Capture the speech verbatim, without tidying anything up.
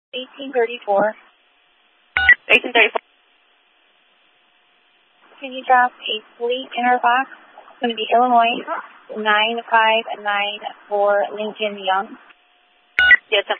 eighteen thirty-four. eighteen thirty-four. Can you drop a fleet interbox? It's going to be Illinois nine five nine four Lincoln Young. Yes, sir.